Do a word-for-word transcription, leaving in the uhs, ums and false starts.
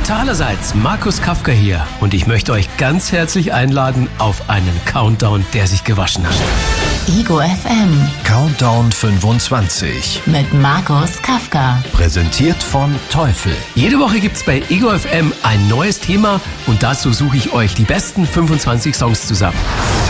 Tata allerseits, Markus Kafka hier und ich möchte euch ganz herzlich einladen auf einen Countdown, der sich gewaschen hat. Ego F M Countdown fünfundzwanzig mit Markus Kafka. Präsentiert von Teufel. Jede Woche gibt's bei Ego F M ein neues Thema und dazu suche ich euch die besten fünfundzwanzig Songs zusammen.